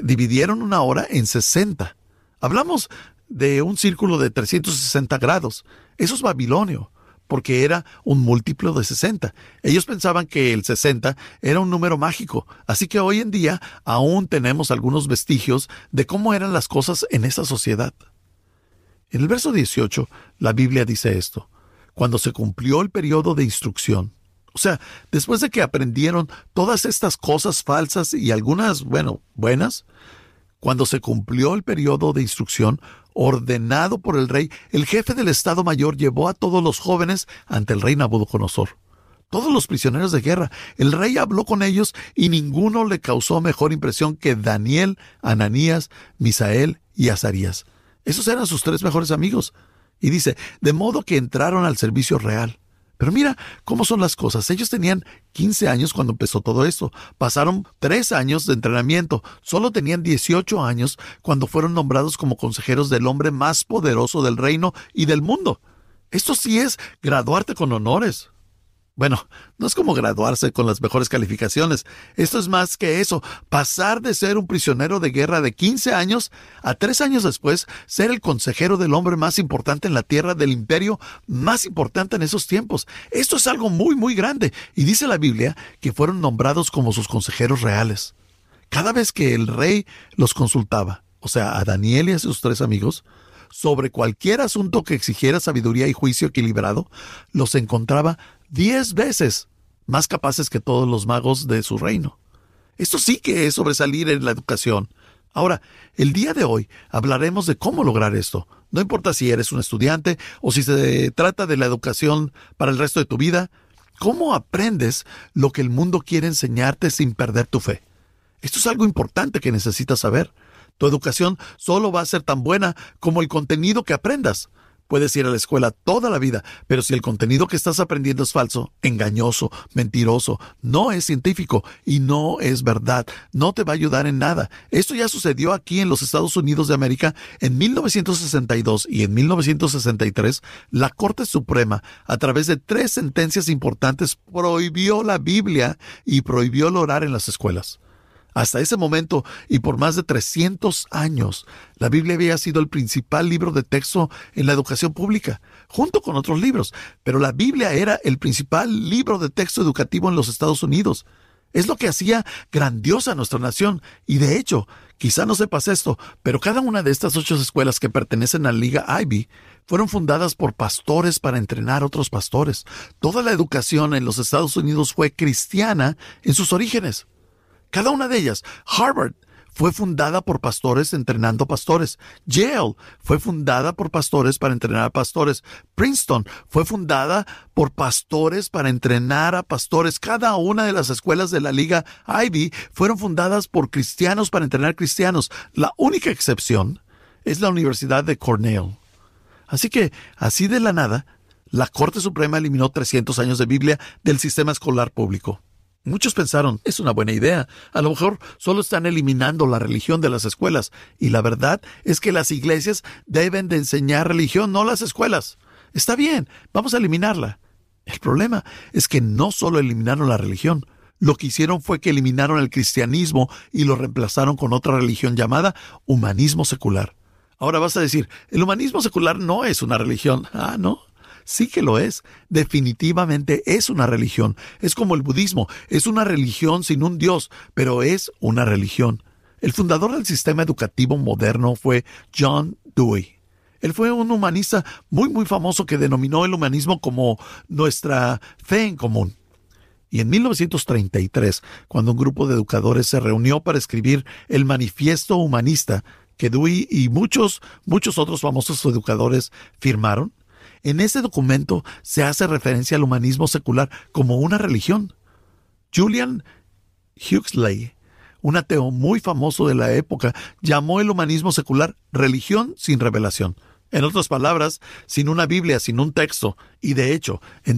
dividieron una hora en 60. Hablamos de un círculo de 360 grados. Eso es babilonio, porque era un múltiplo de 60. Ellos pensaban que el 60 era un número mágico, así que hoy en día aún tenemos algunos vestigios de cómo eran las cosas en esa sociedad. En el verso 18, la Biblia dice esto: cuando se cumplió el periodo de instrucción, o sea, después de que aprendieron todas estas cosas falsas y algunas, buenas, cuando se cumplió el periodo de instrucción ordenado por el rey, el jefe del Estado Mayor llevó a todos los jóvenes ante el rey Nabucodonosor. Todos los prisioneros de guerra. El rey habló con ellos y ninguno le causó mejor impresión que Daniel, Ananías, Misael y Azarías. Esos eran sus 3 mejores amigos. Y dice, de modo que entraron al servicio real. Pero mira cómo son las cosas. Ellos tenían 15 años cuando empezó todo esto. Pasaron 3 años de entrenamiento. Solo tenían 18 años cuando fueron nombrados como consejeros del hombre más poderoso del reino y del mundo. Esto sí es graduarte con honores. Bueno, no es como graduarse con las mejores calificaciones. Esto es más que eso. Pasar de ser un prisionero de guerra de 15 años a 3 años después ser el consejero del hombre más importante en la tierra, del imperio más importante en esos tiempos. Esto es algo muy, muy grande. Y dice la Biblia que fueron nombrados como sus consejeros reales. Cada vez que el rey los consultaba, o sea, a Daniel y a sus 3 amigos, sobre cualquier asunto que exigiera sabiduría y juicio equilibrado, los encontraba 10 veces más capaces que todos los magos de su reino. Esto sí que es sobresalir en la educación. Ahora, el día de hoy hablaremos de cómo lograr esto. No importa si eres un estudiante o si se trata de la educación para el resto de tu vida. ¿Cómo aprendes lo que el mundo quiere enseñarte sin perder tu fe? Esto es algo importante que necesitas saber. Tu educación solo va a ser tan buena como el contenido que aprendas. Puedes ir a la escuela toda la vida, pero si el contenido que estás aprendiendo es falso, engañoso, mentiroso, no es científico y no es verdad, no te va a ayudar en nada. Esto ya sucedió aquí en los Estados Unidos de América en 1962 y en 1963. La Corte Suprema, a través de 3 sentencias importantes, prohibió la Biblia y prohibió el orar en las escuelas. Hasta ese momento, y por más de 300 años, la Biblia había sido el principal libro de texto en la educación pública, junto con otros libros, pero la Biblia era el principal libro de texto educativo en los Estados Unidos. Es lo que hacía grandiosa a nuestra nación, y de hecho, quizá no sepas esto, pero cada una de estas 8 escuelas que pertenecen a la Liga Ivy fueron fundadas por pastores para entrenar a otros pastores. Toda la educación en los Estados Unidos fue cristiana en sus orígenes. Cada una de ellas. Harvard fue fundada por pastores entrenando pastores. Yale fue fundada por pastores para entrenar a pastores. Princeton fue fundada por pastores para entrenar a pastores. Cada una de las escuelas de la Liga Ivy fueron fundadas por cristianos para entrenar cristianos. La única excepción es la Universidad de Cornell. Así que, así de la nada, la Corte Suprema eliminó 300 años de Biblia del sistema escolar público. Muchos pensaron, es una buena idea. A lo mejor solo están eliminando la religión de las escuelas. Y la verdad es que las iglesias deben de enseñar religión, no las escuelas. Está bien, vamos a eliminarla. El problema es que no solo eliminaron la religión. Lo que hicieron fue que eliminaron el cristianismo y lo reemplazaron con otra religión llamada humanismo secular. Ahora vas a decir, el humanismo secular no es una religión. Ah, ¿no? Sí que lo es. Definitivamente es una religión. Es como el budismo. Es una religión sin un Dios, pero es una religión. El fundador del sistema educativo moderno fue John Dewey. Él fue un humanista muy, muy famoso que denominó el humanismo como nuestra fe en común. Y en 1933, cuando un grupo de educadores se reunió para escribir el Manifiesto Humanista, que Dewey y muchos otros famosos educadores firmaron, en ese documento se hace referencia al humanismo secular como una religión. Julian Huxley, un ateo muy famoso de la época, llamó el humanismo secular religión sin revelación. En otras palabras, sin una Biblia, sin un texto. Y de hecho, en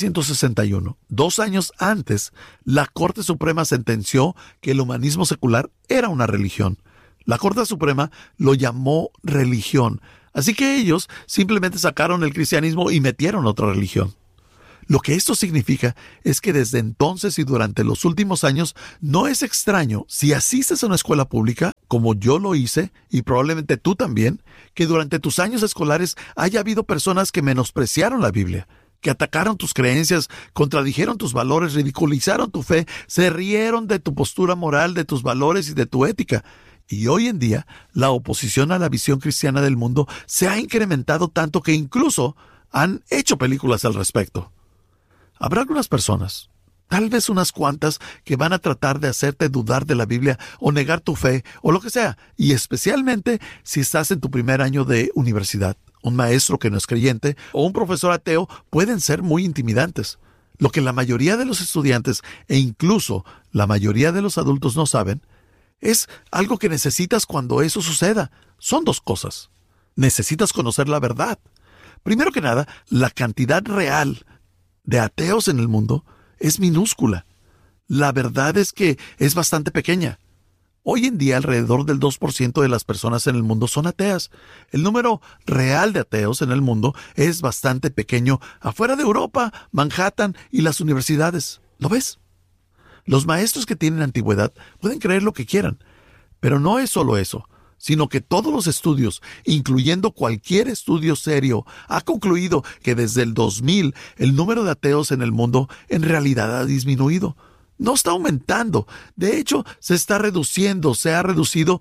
1961, 2 años antes, la Corte Suprema sentenció que el humanismo secular era una religión. La Corte Suprema lo llamó religión. Así que ellos simplemente sacaron el cristianismo y metieron otra religión. Lo que esto significa es que desde entonces y durante los últimos años no es extraño, si asistes a una escuela pública, como yo lo hice y probablemente tú también, que durante tus años escolares haya habido personas que menospreciaron la Biblia, que atacaron tus creencias, contradijeron tus valores, ridiculizaron tu fe, se rieron de tu postura moral, de tus valores y de tu ética. Y hoy en día, la oposición a la visión cristiana del mundo se ha incrementado tanto que incluso han hecho películas al respecto. Habrá algunas personas, tal vez unas cuantas, que van a tratar de hacerte dudar de la Biblia o negar tu fe o lo que sea, y especialmente si estás en tu primer año de universidad. Un maestro que no es creyente o un profesor ateo pueden ser muy intimidantes. Lo que la mayoría de los estudiantes e incluso la mayoría de los adultos no saben es algo que necesitas cuando eso suceda. Son dos cosas. Necesitas conocer la verdad. Primero que nada, la cantidad real de ateos en el mundo es minúscula. La verdad es que es bastante pequeña. Hoy en día alrededor del 2% de las personas en el mundo son ateas. El número real de ateos en el mundo es bastante pequeño afuera de Europa, Manhattan y las universidades. ¿Lo ves? Los maestros que tienen antigüedad pueden creer lo que quieran, pero no es solo eso, sino que todos los estudios, incluyendo cualquier estudio serio, ha concluido que desde el 2000 el número de ateos en el mundo en realidad ha disminuido. No está aumentando. De hecho, se ha reducido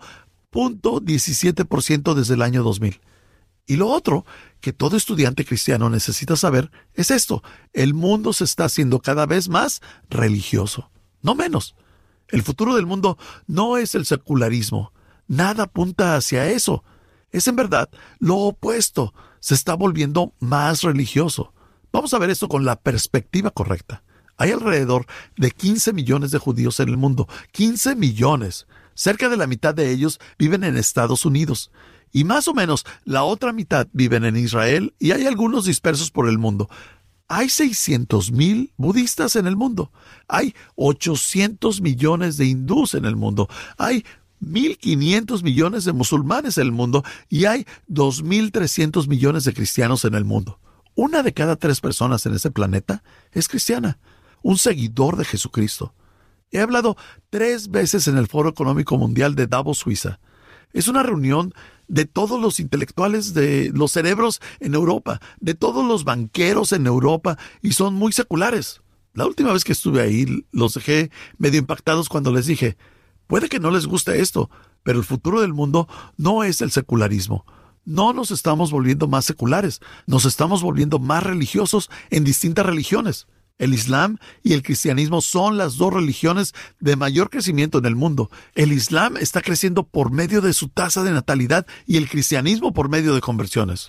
0.17% desde el año 2000. Y lo otro que todo estudiante cristiano necesita saber es esto: el mundo se está haciendo cada vez más religioso, no menos. El futuro del mundo no es el secularismo. Nada apunta hacia eso. Es en verdad lo opuesto. Se está volviendo más religioso. Vamos a ver esto con la perspectiva correcta. Hay alrededor de 15 millones de judíos en el mundo. 15 millones. Cerca de la mitad de ellos viven en Estados Unidos. Y más o menos la otra mitad viven en Israel y hay algunos dispersos por el mundo. Hay 600,000 budistas en el mundo. Hay 800 millones de hindús en el mundo. Hay 1.500 millones de musulmanes en el mundo y hay 2.300 millones de cristianos en el mundo. 1 de cada 3 personas en ese planeta es cristiana, un seguidor de Jesucristo. He hablado 3 veces en el Foro Económico Mundial de Davos, Suiza. Es una reunión de todos los intelectuales, de los cerebros en Europa, de todos los banqueros en Europa, y son muy seculares. La última vez que estuve ahí los dejé medio impactados cuando les dije: puede que no les guste esto, pero el futuro del mundo no es el secularismo. No nos estamos volviendo más seculares, nos estamos volviendo más religiosos en distintas religiones. El Islam y el cristianismo son las 2 religiones de mayor crecimiento en el mundo. El Islam está creciendo por medio de su tasa de natalidad y el cristianismo por medio de conversiones.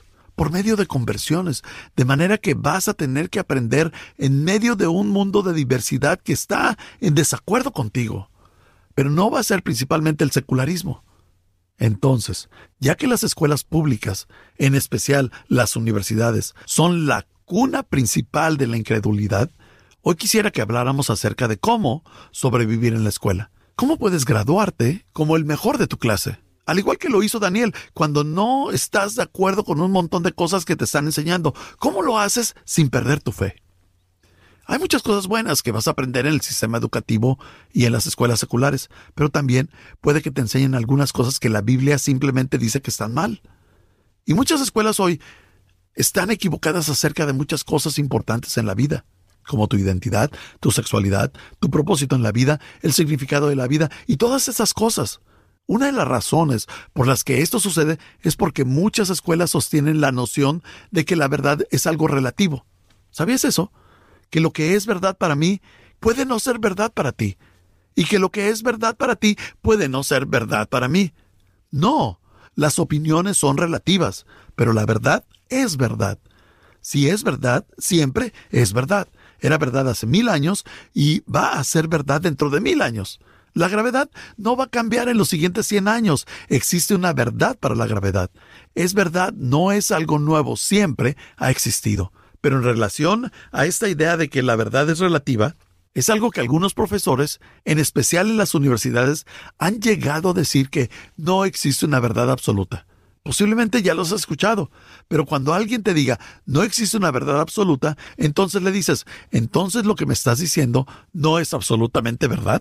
De manera que vas a tener que aprender en medio de un mundo de diversidad que está en desacuerdo contigo. Pero no va a ser principalmente el secularismo. Entonces, ya que las escuelas públicas, en especial las universidades, son la cuna principal de la incredulidad, hoy quisiera que habláramos acerca de cómo sobrevivir en la escuela. ¿Cómo puedes graduarte como el mejor de tu clase? Al igual que lo hizo Daniel, cuando no estás de acuerdo con un montón de cosas que te están enseñando. ¿Cómo lo haces sin perder tu fe? Hay muchas cosas buenas que vas a aprender en el sistema educativo y en las escuelas seculares, pero también puede que te enseñen algunas cosas que la Biblia simplemente dice que están mal. Y muchas escuelas hoy están equivocadas acerca de muchas cosas importantes en la vida, como tu identidad, tu sexualidad, tu propósito en la vida, el significado de la vida y todas esas cosas. Una de las razones por las que esto sucede es porque muchas escuelas sostienen la noción de que la verdad es algo relativo. ¿Sabías eso? Que lo que es verdad para mí puede no ser verdad para ti, y que lo que es verdad para ti puede no ser verdad para mí. No, las opiniones son relativas, pero la verdad es verdad. Si es verdad, siempre es verdad. Era verdad hace 1000 años y va a ser verdad dentro de 1000 años. La gravedad no va a cambiar en los siguientes 100 años. Existe una verdad para la gravedad. Es verdad, no es algo nuevo, siempre ha existido. Pero en relación a esta idea de que la verdad es relativa, es algo que algunos profesores, en especial en las universidades, han llegado a decir que no existe una verdad absoluta. Posiblemente ya los has escuchado, pero cuando alguien te diga, no existe una verdad absoluta, entonces le dices, entonces lo que me estás diciendo no es absolutamente verdad.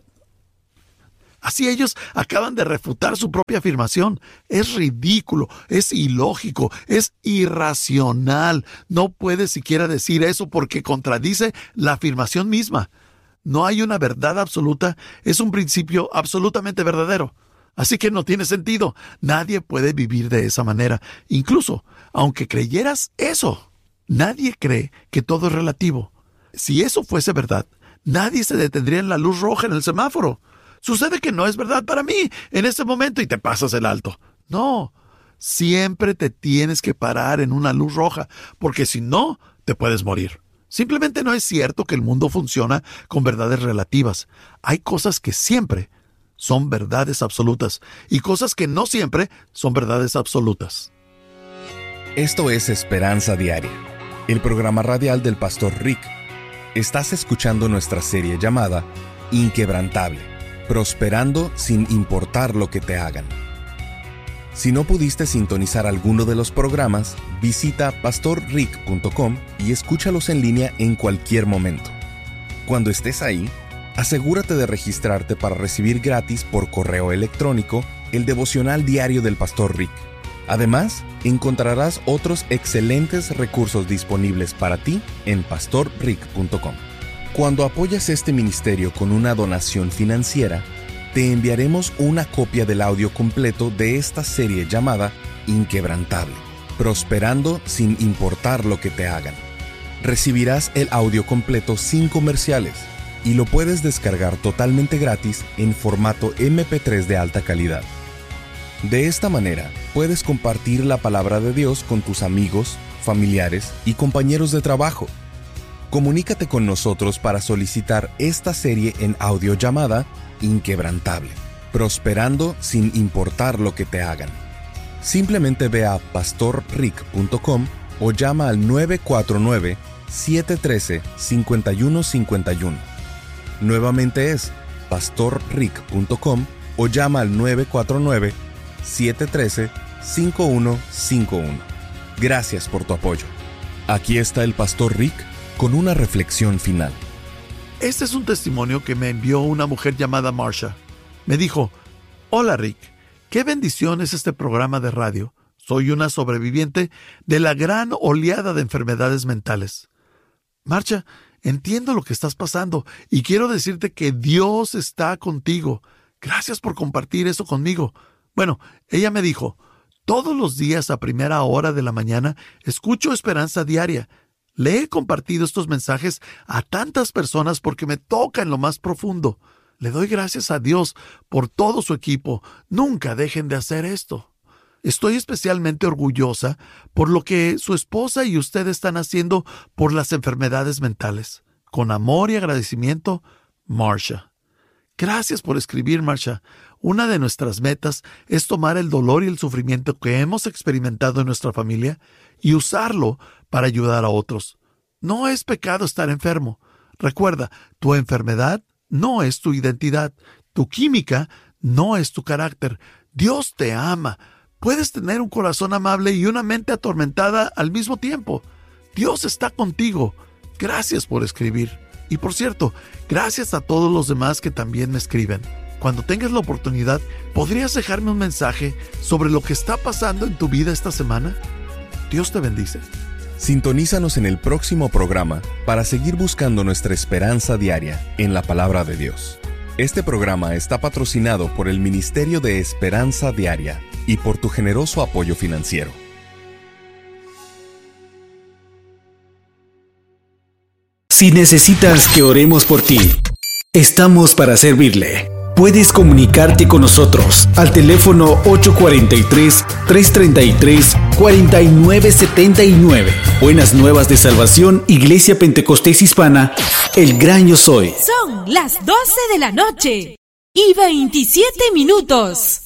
Así ellos acaban de refutar su propia afirmación. Es ridículo, es ilógico, es irracional. No puedes siquiera decir eso porque contradice la afirmación misma. No hay una verdad absoluta, es un principio absolutamente verdadero. Así que no tiene sentido. Nadie puede vivir de esa manera. Incluso, aunque creyeras eso, nadie cree que todo es relativo. Si eso fuese verdad, nadie se detendría en la luz roja en el semáforo. Sucede que no es verdad para mí en este momento y te pasas el alto. No, siempre te tienes que parar en una luz roja, porque si no, te puedes morir. Simplemente no es cierto que el mundo funciona con verdades relativas. Hay cosas que siempre son verdades absolutas y cosas que no siempre son verdades absolutas. Esto es Esperanza Diaria, el programa radial del Pastor Rick. Estás escuchando nuestra serie llamada Inquebrantable, prosperando sin importar lo que te hagan. Si no pudiste sintonizar alguno de los programas, visita pastorrick.com y escúchalos en línea en cualquier momento. Cuando estés ahí, asegúrate de registrarte para recibir gratis por correo electrónico el devocional diario del Pastor Rick. Además, encontrarás otros excelentes recursos disponibles para ti en pastorrick.com. Cuando apoyas este ministerio con una donación financiera, te enviaremos una copia del audio completo de esta serie llamada Inquebrantable, prosperando sin importar lo que te hagan. Recibirás el audio completo sin comerciales y lo puedes descargar totalmente gratis en formato MP3 de alta calidad. De esta manera, puedes compartir la palabra de Dios con tus amigos, familiares y compañeros de trabajo. Comunícate con nosotros para solicitar esta serie en audio llamada Inquebrantable, prosperando sin importar lo que te hagan. Simplemente ve a pastorrick.com o llama al 949-713-5151. Nuevamente es pastorrick.com o llama al 949-713-5151. Gracias por tu apoyo. Aquí está el Pastor Rick con una reflexión final. Este es un testimonio que me envió una mujer llamada Marsha. Me dijo, hola Rick, qué bendición es este programa de radio. Soy una sobreviviente de la gran oleada de enfermedades mentales. Marsha, entiendo lo que estás pasando y quiero decirte que Dios está contigo. Gracias por compartir eso conmigo. Bueno, ella me dijo, todos los días a primera hora de la mañana escucho Esperanza Diaria. Le he compartido estos mensajes a tantas personas porque me toca en lo más profundo. Le doy gracias a Dios por todo su equipo. Nunca dejen de hacer esto. Estoy especialmente orgullosa por lo que su esposa y usted están haciendo por las enfermedades mentales. Con amor y agradecimiento, Marsha. Gracias por escribir, Marsha. Una de nuestras metas es tomar el dolor y el sufrimiento que hemos experimentado en nuestra familia y usarlo para ayudar a otros. No es pecado estar enfermo. Recuerda, tu enfermedad no es tu identidad. Tu química no es tu carácter. Dios te ama. Puedes tener un corazón amable y una mente atormentada al mismo tiempo. Dios está contigo. Gracias por escribir. Y por cierto, gracias a todos los demás que también me escriben. Cuando tengas la oportunidad, ¿podrías dejarme un mensaje sobre lo que está pasando en tu vida esta semana? Dios te bendice. Sintonízanos en el próximo programa para seguir buscando nuestra esperanza diaria en la palabra de Dios. Este programa está patrocinado por el Ministerio de Esperanza Diaria y por tu generoso apoyo financiero. Si necesitas que oremos por ti, estamos para servirle. Puedes comunicarte con nosotros al teléfono 843-333-4979. Buenas Nuevas de Salvación, Iglesia Pentecostés Hispana, El Gran Yo Soy. Son las 12 de la noche y 27 minutos.